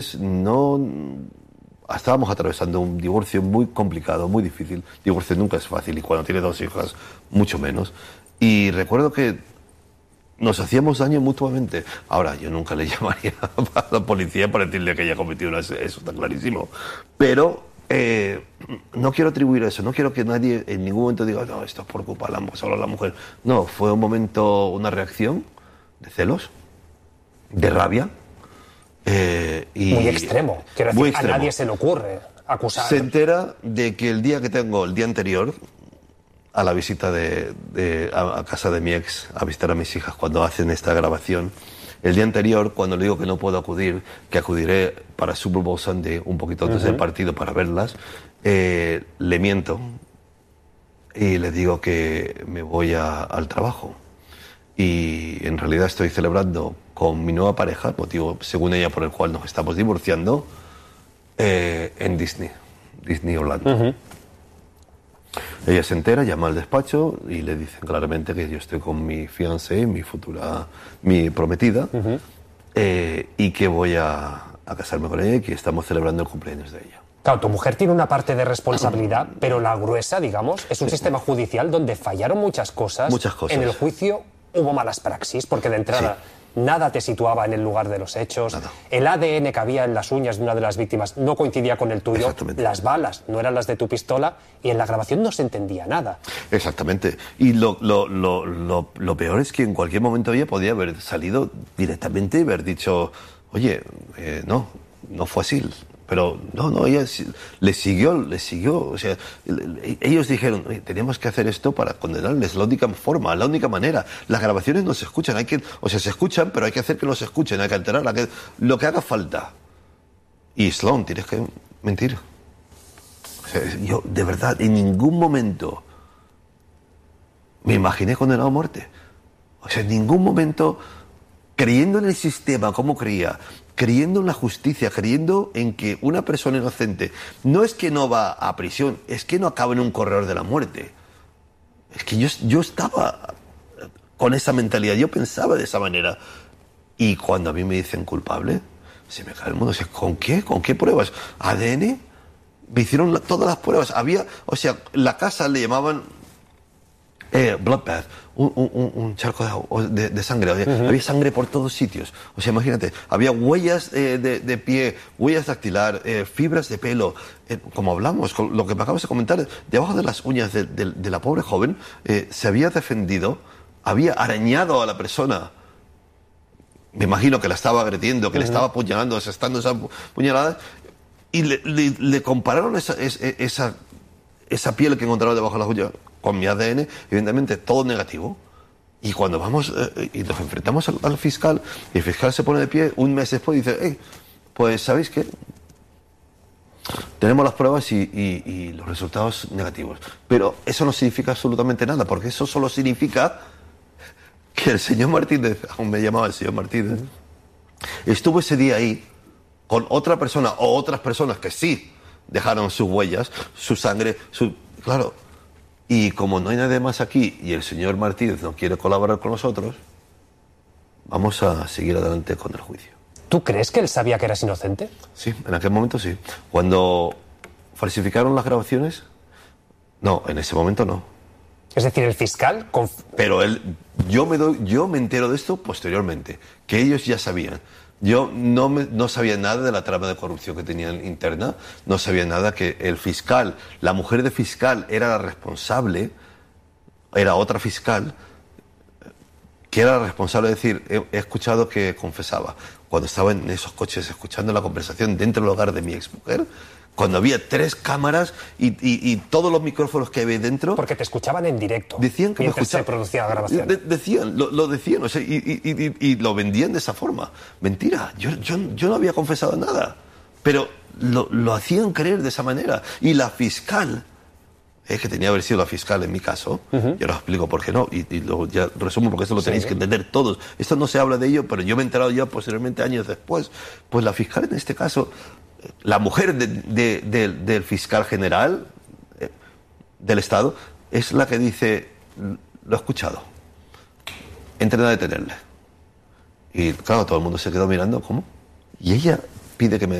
entonces no... Estábamos atravesando un divorcio muy complicado, muy difícil. Divorcio nunca es fácil y cuando tiene 2 hijas, mucho menos. Y recuerdo que nos hacíamos daño mutuamente. Ahora, yo nunca le llamaría a la policía para decirle que ella cometió eso está clarísimo. Pero no quiero atribuir eso, no quiero que nadie en ningún momento diga, no, esto es por culpa de solo la mujer. No, fue un momento, una reacción de celos, de rabia. Y muy extremo. Quiero decir, muy extremo. A nadie se le ocurre acusar. Se entera de que el día anterior, a la visita a casa de mi ex, a visitar a mis hijas cuando hacen esta grabación, el día anterior, cuando le digo que no puedo acudir, que acudiré para Super Bowl Sunday, un poquito antes del partido para verlas, le miento y le digo que me voy al trabajo. Y en realidad estoy celebrando con mi nueva pareja, motivo según ella por el cual nos estamos divorciando, en Disney Orlando. Ella se entera, llama al despacho y le dicen claramente que yo estoy con mi fiancé, mi prometida, y que voy a casarme con ella y que estamos celebrando el cumpleaños de ella. Claro, tu mujer tiene una parte de responsabilidad, pero la gruesa, digamos, es un sistema judicial donde fallaron muchas cosas. Muchas cosas. En el juicio hubo malas praxis, porque de entrada nada te situaba en el lugar de los hechos. Nada. El ADN que había en las uñas de una de las víctimas no coincidía con el tuyo. Exactamente. Las balas no eran las de tu pistola y en la grabación no se entendía nada. Exactamente. Y lo peor es que en cualquier momento ella podía haber salido directamente y haber dicho, oye, no fue así. Pero no, ella le siguió. O sea, ellos dijeron, tenemos que hacer esto para condenarles. La única forma, la única manera. Las grabaciones no se escuchan. Se escuchan, pero hay que hacer que no se escuchen. Hay que alterar lo que haga falta. Y Sloan, tienes que mentir. O sea, yo, de verdad, en ningún momento me imaginé condenado a muerte. O sea, en ningún momento, creyendo en el sistema como creía, creyendo en la justicia, creyendo en que una persona inocente no es que no va a prisión, es que no acaba en un corredor de la muerte. Es que yo estaba con esa mentalidad, yo pensaba de esa manera. Y cuando a mí me dicen culpable, se me cae el mundo. O sea, ¿con qué? ¿Con qué pruebas? ¿ADN? Me hicieron todas las pruebas. La casa le llamaban bloodbath, un charco de sangre. Había sangre por todos sitios. O sea, imagínate, había huellas de pie, huellas dactilar, fibras de pelo. Como hablamos, con lo que me acabas de comentar, debajo de las uñas de la pobre joven, se había defendido, había arañado a la persona. Me imagino que la estaba agrediendo, que le estaba apuñalando, asestando esa puñalada, y le compararon esa piel que encontraron debajo de las uñas con mi ADN, evidentemente todo negativo. Y cuando vamos y nos enfrentamos al fiscal, y el fiscal se pone de pie un mes después y dice, pues ¿sabéis qué? Tenemos las pruebas y los resultados negativos. Pero eso no significa absolutamente nada, porque eso solo significa que el señor Martínez, aún me llamaba el señor Martínez, estuvo ese día ahí con otra persona o otras personas que sí dejaron sus huellas, su sangre, claro. Y como no hay nadie más aquí y el señor Martínez no quiere colaborar con nosotros, vamos a seguir adelante con el juicio. ¿Tú crees que él sabía que eras inocente? Sí, en aquel momento sí. Cuando falsificaron las grabaciones, no, en ese momento no. Es decir, el fiscal... Pero yo me entero de esto posteriormente, que ellos ya sabían. Yo no sabía nada de la trama de corrupción que tenían interna, no sabía nada que el fiscal, la mujer de fiscal era la responsable, era otra fiscal, que era la responsable de decir, he escuchado que confesaba. Cuando estaba en esos coches escuchando la conversación dentro del hogar de mi exmujer, cuando había 3 cámaras y todos los micrófonos que había dentro... Porque te escuchaban en directo. Decían que mientras se producía la grabación. Lo decían, o sea, y lo vendían de esa forma. Mentira, yo no había confesado nada. Pero lo hacían creer de esa manera. Y la fiscal, que tenía que haber sido la fiscal en mi caso, yo lo explico por qué no, y ya resumo porque eso lo tenéis que entender todos. Esto no se habla de ello, pero yo me he enterado ya posteriormente, años después. Pues la fiscal en este caso... La mujer del fiscal general del Estado es la que dice, lo he escuchado, entren a detenerle. Y claro, todo el mundo se quedó mirando, ¿cómo? Y ella pide que me